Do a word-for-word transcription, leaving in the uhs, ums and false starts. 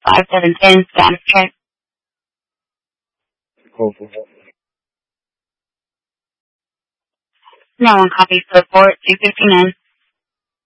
five seven ten, status check. Hopeful. No one copies report two fifty-nine.